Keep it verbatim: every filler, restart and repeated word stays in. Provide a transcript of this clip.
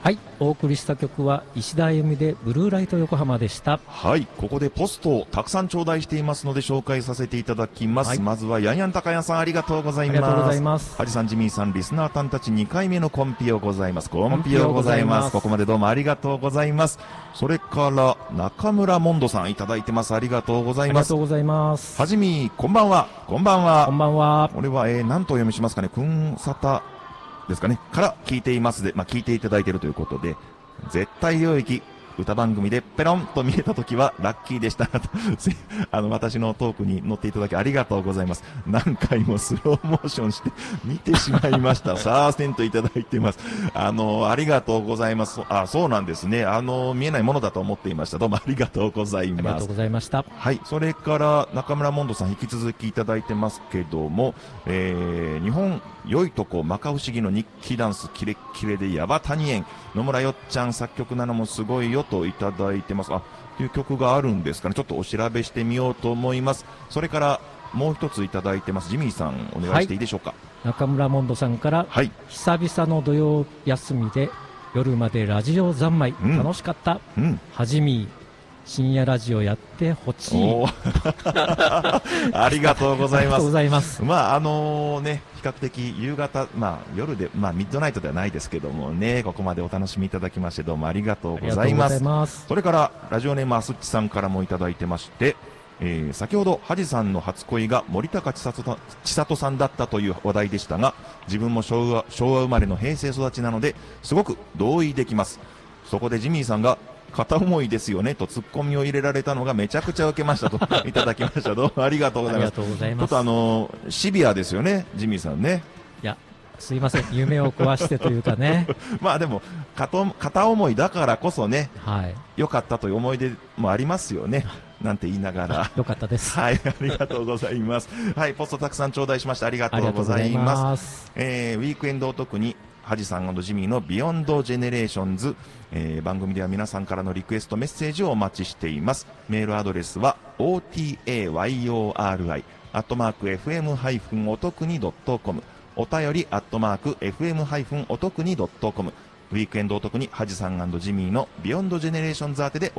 はい、お送りした曲は石田あゆみでブルーライト横浜でした。 はい、ここでポストをたくさん頂戴していますので紹介させていただきます。はい、まずはヤンヤン高谷さん、ありがとうございます。 ありがとうございます。 はじさん、ジミーさん、リスナーさんたちにかいめのコンピをございます。コンピをございます。ここまでどうもありがとうございます。それから中村モンドさんいただいてます。ありがとうございます。 ありがとうございます。 はじみ、こんばんは。こんばんは。 こんばんは。 これは、えー、何とお読みしますかね。くんさたですかね。から聞いていますで、まあ、聞いていただいているということで、絶対領域歌番組でペロンと見えたときはラッキーでしたとあの私のトークに乗っていただきありがとうございます。何回もスローモーションして見てしまいました。さあセントいただいてます。あのありがとうございます。あ、そうなんですね。あの見えないものだと思っていました。どうもありがとうございます。 ありがとうございました。 はい。それから中村モンドさん引き続きいただいてますけども、えー、日本良いとこ摩訶不思議の日記ダンスキレッキレでヤバ谷園野村よっちゃん作曲なのもすごいよといただいてます。あ、という曲があるんですかね。ちょっとお調べしてみようと思います。それからもう一ついただいてます。ジミーさんお願いしていいでしょうか。はい、 中村モンドさんから、はい、久々の土曜休みで夜までラジオ三昧、うん、楽しかった、うん、はじみ深夜ラジオやってほちいありがとうございます。ありがとうございます。 まああのー、ね比較的夕方、まあ夜で、まあミッドナイトではないですけどもね、ここまでお楽しみいただきましてどうもありがとうございます。 ますそれからラジオネームあすっちさんからもいただいてまして、えー、先ほどハジさんの初恋が森高千里、千里さんだったという話題でしたが、自分も昭和、昭和生まれの平成育ちなのですごく同意できます。そこでジミーさんが片思いですよねとツッコミを入れられたのがめちゃくちゃ受けましたといただきました。どうもありがとうございます。 ありがとうございます。 ちょっとあのー、シビアですよね、ジミーさんね。 いや、すいません、夢を壊してというかねまあでも片、片思いだからこそね、 はい、 良かったという思い出もありますよねなんて言いながら良かったです。 はい、ありがとうございます。はい、ポストたくさん頂戴しました。ありがとうございます。えー、ウィークエンドお得にハジさん&ジミーのビヨンドジェネレーションズ、えー、番組では皆さんからのリクエストメッセージをお待ちしています。メールアドレスは オーティーエーワイオーアールアイ アットマーク エフエムハイフンおとくにドットコム、 お便りアットマーク エフエムハイフンおとくにドットコム、ウィークエンドお得にハジさん&ジミーのビヨンドジェネレーションズ宛てで